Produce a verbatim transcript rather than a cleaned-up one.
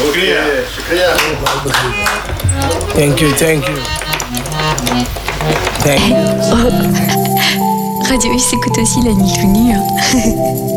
Thank you, thank you. Thank you. Radio U s'écoute aussi la nuit tout nue.